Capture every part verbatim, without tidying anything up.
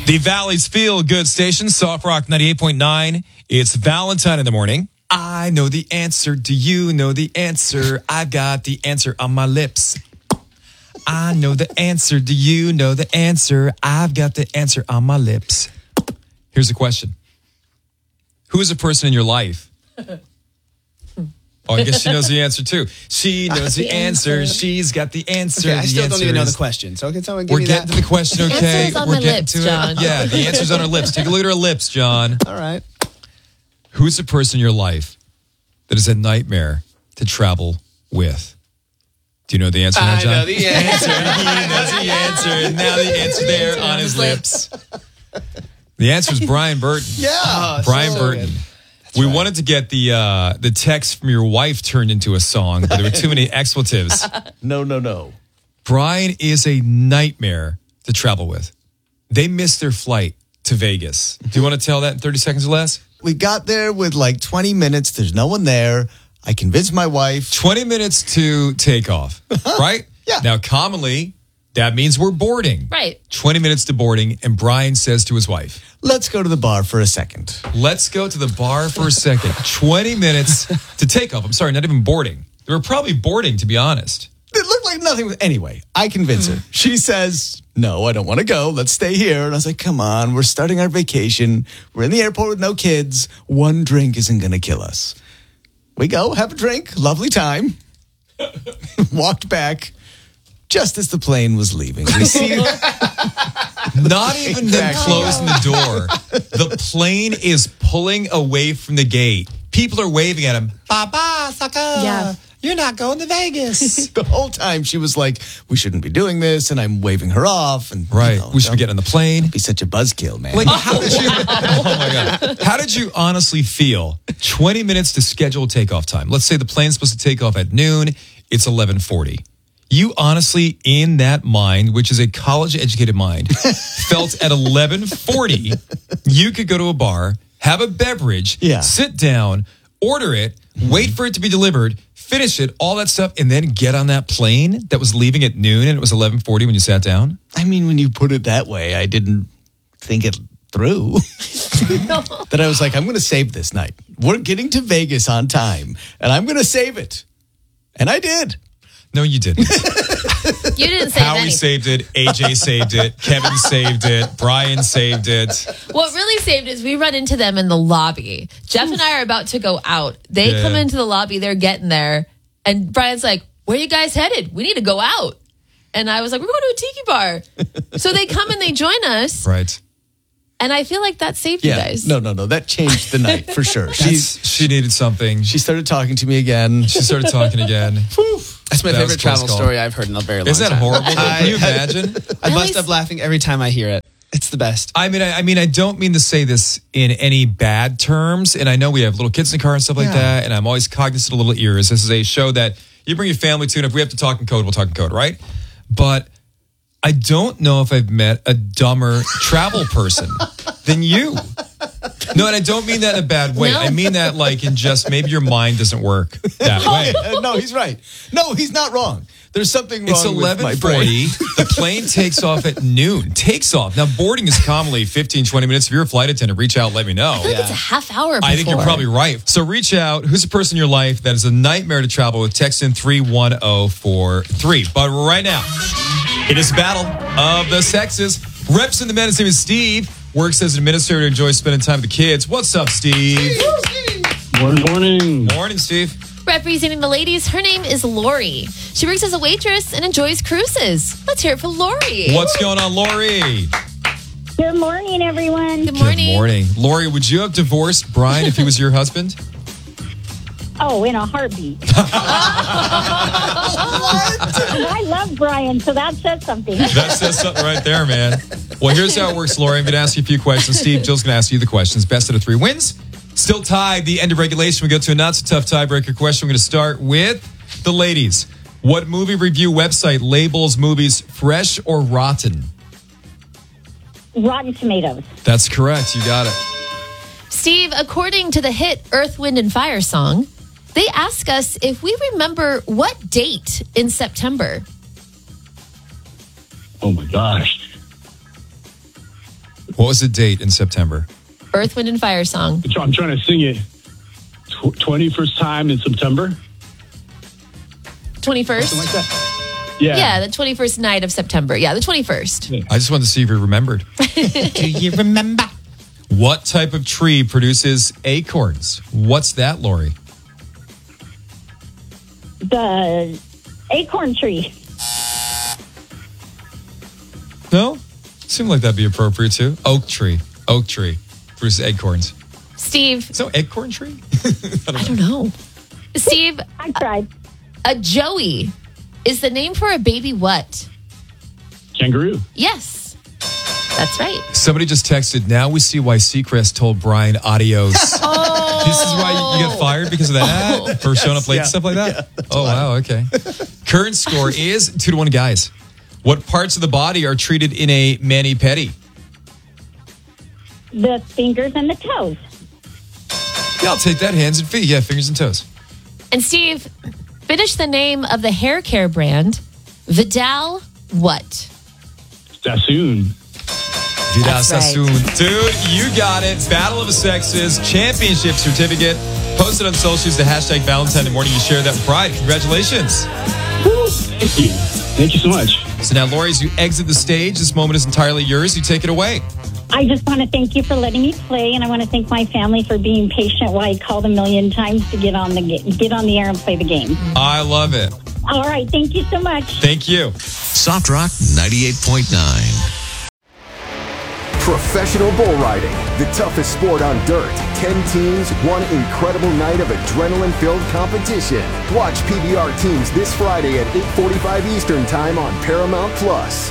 The Valley's Feel Good Station, Soft Rock ninety-eight point nine. It's Valentine in the morning. I know the answer. Do you know the answer? I've got the answer on my lips. I know the answer. Do you know the answer? I've got the answer on my lips. Here's a question. Who is a person in your life? Oh, I guess she knows the answer, too. She knows the, the answer. answer. She's got the answer. Okay, I the still answer don't even know is... the question. So can someone give We're me getting that? to the question, okay? The answer's on We're my getting lips, to John. it. Yeah, the answer's on her lips. Take a look at her lips, John. All right. Who's the person in your life that is a nightmare to travel with? Do you know the answer now, I John? know the answer. He knows the answer. And now the answer there on his lips. The answer is Brian Burton. Yeah. Oh, Brian so Burton. good. We right. wanted to get the uh, the text from your wife turned into a song, but there were too many expletives. No, no, no. Brian is a nightmare to travel with. They missed their flight to Vegas. Do you want to tell that in thirty seconds or less? We got there with like twenty minutes. There's no one there. I convinced my wife. twenty minutes to takeoff, right? Yeah. Now, commonly, that means we're boarding. Right. twenty minutes to boarding, and Brian says to his wife, Let's go to the bar for a second. let's go to the bar for a second. twenty minutes to takeoff. I'm sorry, not even boarding. They were probably boarding, to be honest. It looked like nothing. Was, anyway, I convince her. She says, no, I don't want to go. Let's stay here. And I was like, come on. We're starting our vacation. We're in the airport with no kids. One drink isn't going to kill us. We go, have a drink. Lovely time. Walked back just as the plane was leaving. We see Not even them Exactly. closing the door. The plane is pulling away from the gate. People are waving at him. Bye-bye, sucker. Yeah. You're not going to Vegas. the whole time she was like, we shouldn't be doing this. And I'm waving her off. And Right. you know, We should be don't getting on the plane. be such a buzzkill, man. Like, how did you? Oh my god! How did you honestly feel? Twenty minutes to schedule takeoff time. Let's say the plane's supposed to take off at noon. It's eleven forty. You honestly, in that mind, which is a college-educated mind, felt at eleven forty you could go to a bar, have a beverage, Yeah. sit down, order it, wait for it to be delivered, finish it, all that stuff, and then get on that plane that was leaving at noon and it was eleven forty when you sat down? I mean, when you put it that way, I didn't think it through. That I was like, I'm going to save this night. We're getting to Vegas on time, and I'm going to save it. And I did. No, you didn't. You didn't save Howie any. saved it. A J saved it. Kevin saved it. Brian saved it. What really saved is we run into them in the lobby. Jeff and I are about to go out. They Yeah. come into the lobby. They're getting there. And Brian's like, where are you guys headed? We need to go out. And I was like, we're going to a tiki bar. So they come and they join us. Right. And I feel like that saved Yeah. you guys. No, no, no. That changed the night for sure. She, She's, she needed something. She, she started talking to me again. she started talking again. That's my That was favorite a close travel call. story I've heard in a very long Isn't that time. horrible? though? Can you imagine? I At bust least- up laughing every time I hear it. It's the best. I mean, I, I mean, I don't mean to say this in any bad terms, and I know we have little kids in the car and stuff like Yeah. that, and I'm always cognizant of little ears. This is a show that you bring your family to, and if we have to talk in code, we'll talk in code, right? But I don't know if I've met a dumber travel person than you. No, and I don't mean that in a bad way. No. I mean that like in just maybe your mind doesn't work that way. Uh, no, he's right. No, he's not wrong. There's something wrong It's with eleven my brain. forty. The plane takes off at noon. Takes off. Now, boarding is commonly fifteen, twenty minutes. If you're a flight attendant, reach out, let me know. I feel like it's a half hour before. I think you're probably right. So reach out. Who's the person in your life that is a nightmare to travel with? Text in three one zero four three. But right now, it is Battle of the Sexes. Reps in the men. His name is Steve. Works as an administrator. Enjoys spending time with the kids. What's up, Steve? Morning, morning. Morning, Steve. Representing the ladies, her name is Lori. She works as a waitress and enjoys cruises. Let's hear it for Lori. What's going on, Lori? Good morning, everyone. Good morning. Good morning. Lori, would you have divorced Brian if he was your husband? Oh, in a heartbeat. I love Brian, so that says something. That says something right there, man. Well, here's how it works, Lori. I'm going to ask you a few questions. Steve, Jill's going to ask you the questions. Best out of three wins. Still tied. The end of regulation. We go to a not so tough tiebreaker question. We're going to start with the ladies. What movie review website labels movies fresh or rotten? Rotten Tomatoes. That's correct. You got it. Steve, according to the hit Earth, Wind, and Fire song, they ask us if we remember what date in September. Oh my gosh. What was the date in September? Earth, Wind, and Fire song. I'm trying to sing it. Tw- twenty-first time in September? twenty-first? Something like that. Yeah. Yeah, the twenty-first night of September. Yeah, the twenty-first. I just wanted to see if you remembered. Do you remember? What type of tree produces acorns? What's that, Lori? The acorn tree. No? Seemed like that'd be appropriate too. Oak tree. Oak tree produces acorns. Steve. Is that an acorn tree? I don't know. Steve, I tried. a Joey is the name for a baby what? Kangaroo. Yes. That's right. Somebody just texted, now we see why Seacrest told Brian adios. Oh. This is why you get fired because of that? Oh. For showing up late Yeah. and stuff like that? Yeah, oh, wow, okay. Current score is two to one, guys. What parts of the body are treated in a mani-pedi? The fingers and the toes. Yeah, I'll take that. Hands and feet. Yeah, fingers and toes. And Steve, finish the name of the hair care brand. Vidal what? Sassoon. Vida That's right. Sassoon. Dude, you got it. Battle of the Sexes championship certificate. Post it on socials, the hashtag Valentine morning. You share that with pride. Congratulations. Thank you. Thank you so much. So now, Lori, as you exit the stage, this moment is entirely yours. You take it away. I just want to thank you for letting me play, and I want to thank my family for being patient while I called a million times to get on the ga- get on the air and play the game. I love it. All right, thank you so much. Thank you. Soft Rock ninety-eight point nine. Professional bull riding, the toughest sport on dirt. Ten teams, one incredible night of adrenaline-filled competition. Watch P B R teams this Friday at eight forty-five Eastern Time on Paramount Plus.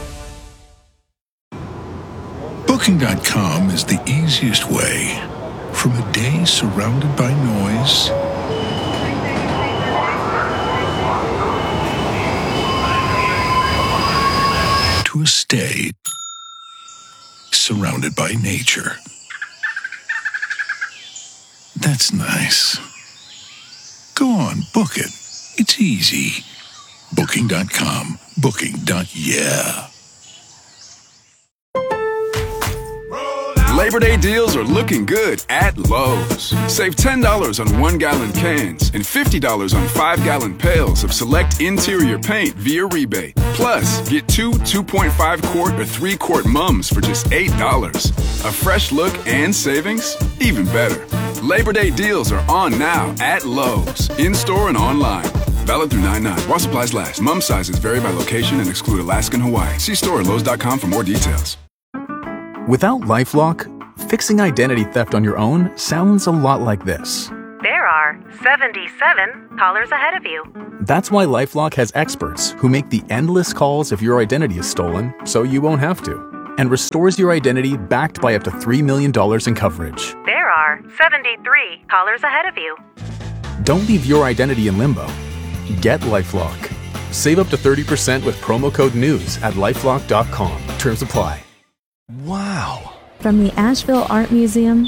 Booking dot com is the easiest way. From a day surrounded by noise to a stay surrounded by nature. That's nice. Go on, book it. It's easy. Booking dot com. Booking. Yeah. Labor Day deals are looking good at Lowe's. Save ten dollars on one-gallon cans and fifty dollars on five-gallon pails of select interior paint via rebate. Plus, get two two point five quart or three quart mums for just eight dollars. A fresh look and savings? Even better. Labor Day deals are on now at Lowe's, in-store and online. Valid through nine nine. While supplies last. Mum sizes vary by location and exclude Alaska and Hawaii. See store at Lowe's dot com for more details. Without LifeLock, fixing identity theft on your own sounds a lot like this. There are seventy-seven callers ahead of you. That's why LifeLock has experts who make the endless calls if your identity is stolen, so you won't have to, and restores your identity backed by up to three million dollars in coverage. There are seventy-three callers ahead of you. Don't leave your identity in limbo. Get LifeLock. Save up to thirty percent with promo code NEWS at lifelock dot com. Terms apply. Wow. From the Asheville Art Museum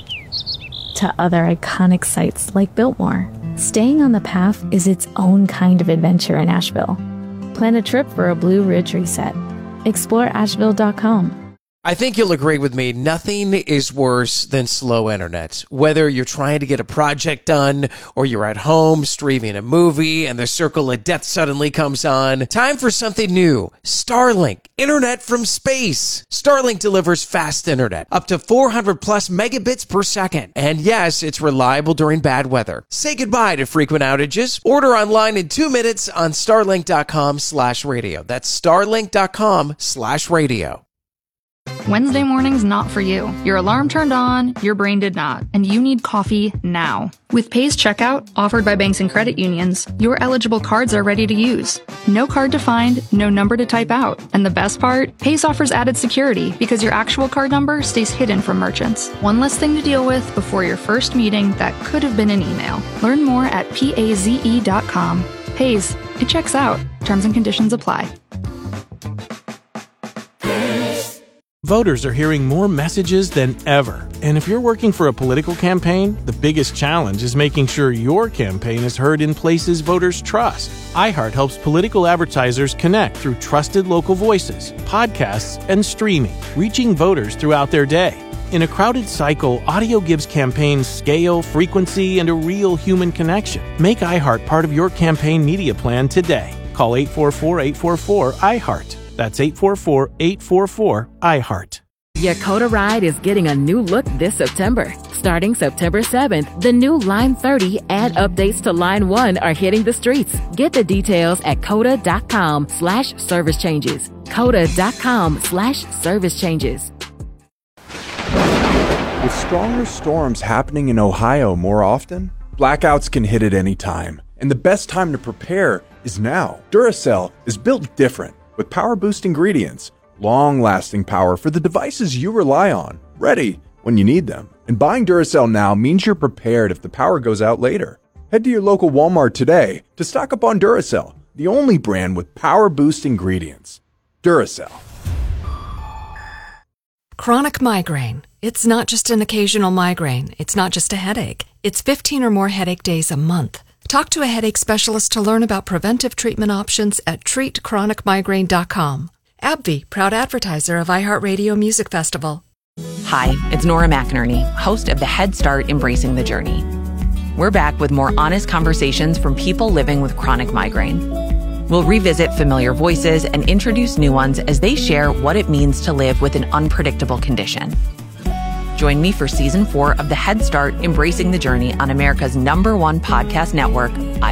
to other iconic sites like Biltmore, staying on the path is its own kind of adventure in Asheville. Plan a trip for a Blue Ridge reset. Explore asheville dot com. I think you'll agree with me, nothing is worse than slow internet. Whether you're trying to get a project done or you're at home streaming a movie and the circle of death suddenly comes on, time for something new. Starlink, internet from space. Starlink delivers fast internet, up to four hundred plus megabits per second. And yes, it's reliable during bad weather. Say goodbye to frequent outages. Order online in two minutes on starlink dot com slash radio. That's starlink dot com slash radio. Wednesday morning's not for you. Your alarm turned on, your brain did not, and you need coffee now. With Pace Checkout, offered by banks and credit unions, your eligible cards are ready to use. No card to find, no number to type out. And the best part? Pace offers added security because your actual card number stays hidden from merchants. One less thing to deal with before your first meeting that could have been an email. Learn more at paze dot com. Pace, it checks out. Terms and conditions apply. Voters are hearing more messages than ever. And if you're working for a political campaign, the biggest challenge is making sure your campaign is heard in places voters trust. iHeart helps political advertisers connect through trusted local voices, podcasts, and streaming, reaching voters throughout their day. In a crowded cycle, audio gives campaigns scale, frequency, and a real human connection. Make iHeart part of your campaign media plan today. Call eight four four, eight four four, iHeart. That's eight four four, eight four four, iHeart. Yakota Ride is getting a new look this September. Starting September seventh, the new Line thirty and updates to Line one are hitting the streets. Get the details at coda.com slash service changes. coda.com slash service changes. With stronger storms happening in Ohio more often, blackouts can hit at any time. And the best time to prepare is now. Duracell is built different, with power boost ingredients, long-lasting power for the devices you rely on, ready when you need them. And buying Duracell now means you're prepared if the power goes out later. Head to your local Walmart today to stock up on Duracell, the only brand with power boost ingredients. Duracell. Chronic migraine. It's not just an occasional migraine. It's not just a headache. It's fifteen or more headache days a month. Talk to a headache specialist to learn about preventive treatment options at treat chronic migraine dot com. AbbVie, proud advertiser of iHeartRadio Music Festival. Hi, it's Nora McInerney, host of the Head Start Embracing the Journey. We're back with more honest conversations from people living with chronic migraine. We'll revisit familiar voices and introduce new ones as they share what it means to live with an unpredictable condition. Join me for season four of the Head Start Embracing the Journey on America's number one podcast network,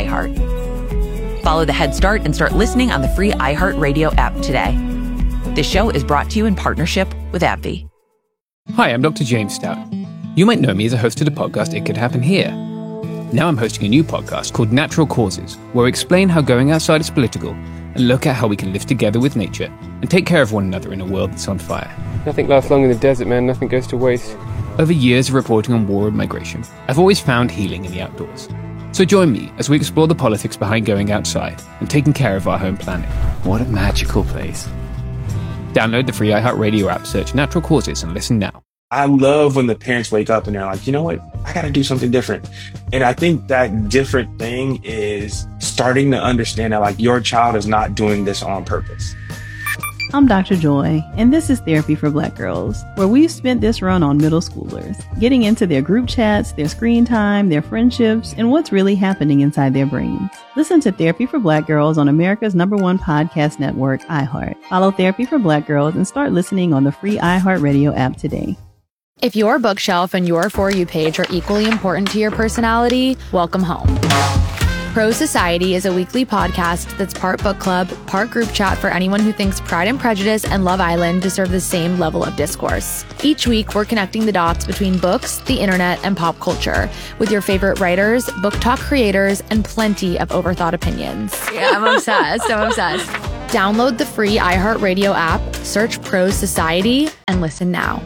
iHeart. Follow the Head Start and start listening on the free iHeartRadio app today. This show is brought to you in partnership with AbbVie. Hi, I'm Doctor James Stout. You might know me as a host of the podcast It Could Happen Here. Now I'm hosting a new podcast called Natural Causes, where we explain how going outside is political and look at how we can live together with nature and take care of one another in a world that's on fire. Nothing lasts long in the desert, man. Nothing goes to waste. Over years of reporting on war and migration, I've always found healing in the outdoors. So join me as we explore the politics behind going outside and taking care of our home planet. What a magical place. Download the free iHeartRadio app, search Natural Causes, and listen now. I love when the parents wake up and they're like, you know what, I got to do something different. And I think that different thing is starting to understand that like your child is not doing this on purpose. I'm Doctor Joy, and this is Therapy for Black Girls, where we've spent this run on middle schoolers, getting into their group chats, their screen time, their friendships, and what's really happening inside their brains. Listen to Therapy for Black Girls on America's number one podcast network, iHeart. Follow Therapy for Black Girls and start listening on the free iHeartRadio app today. If your bookshelf and your For You page are equally important to your personality, welcome home. Prose Society is a weekly podcast that's part book club, part group chat for anyone who thinks Pride and Prejudice and Love Island deserve the same level of discourse. Each week, we're connecting the dots between books, the internet, and pop culture with your favorite writers, book talk creators, and plenty of overthought opinions. Yeah, I'm obsessed. I'm obsessed. Download the free iHeartRadio app, search Prose Society, and listen now.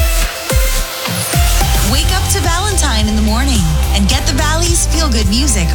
Wake up to Valentine in the morning and get the Valley's feel-good music